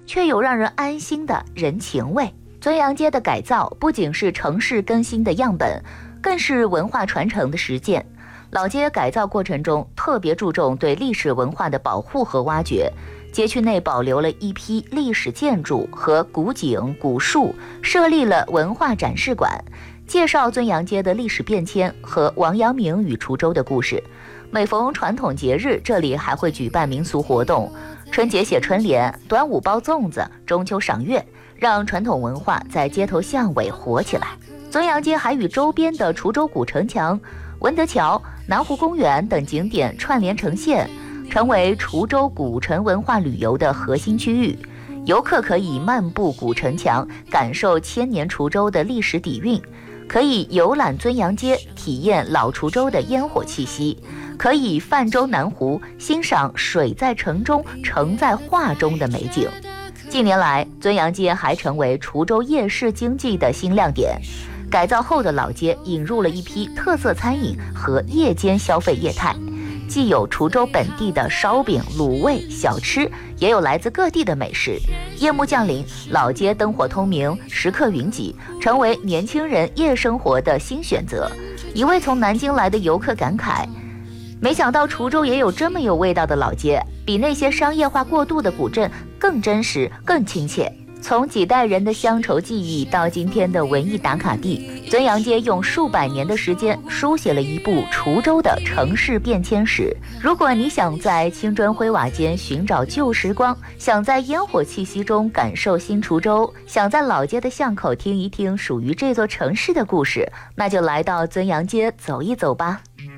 却有让人安心的人情味。尊阳街的改造不仅是城市更新的样本，更是文化传承的实践。老街改造过程中特别注重对历史文化的保护和挖掘，街区内保留了一批历史建筑和古井古树，设立了文化展示馆，介绍尊阳街的历史变迁和王阳明与滁州的故事。每逢传统节日，这里还会举办民俗活动，春节写春联，端午包粽子，中秋赏月，让传统文化在街头巷尾活起来。尊阳街还与周边的滁州古城墙、文德桥、南湖公园等景点串联成线，成为滁州古城文化旅游的核心区域。游客可以漫步古城墙，感受千年滁州的历史底蕴，可以游览尊阳街，体验老滁州的烟火气息，可以泛舟南湖，欣赏水在城中城在画中的美景。近年来，尊阳街还成为滁州夜市经济的新亮点。改造后的老街引入了一批特色餐饮和夜间消费业态，既有滁州本地的烧饼、卤味、小吃，也有来自各地的美食。夜幕降临，老街灯火通明，食客云集，成为年轻人夜生活的新选择。一位从南京来的游客感慨，没想到滁州也有这么有味道的老街，比那些商业化过度的古镇更真实、更亲切。从几代人的乡愁记忆到今天的文艺打卡地，尊阳街用数百年的时间书写了一部滁州的城市变迁史。如果你想在青砖灰瓦间寻找旧时光，想在烟火气息中感受新滁州，想在老街的巷口听一听属于这座城市的故事，那就来到尊阳街走一走吧。